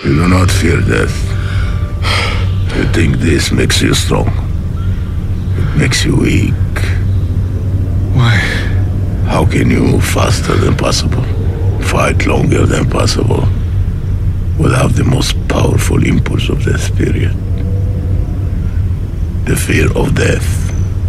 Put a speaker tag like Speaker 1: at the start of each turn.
Speaker 1: You do not fear death. You think this makes you strong. It makes you weak.
Speaker 2: Why?
Speaker 1: How can you move faster than possible, fight longer than possible, without the most powerful impulse of the spirit? The fear of death.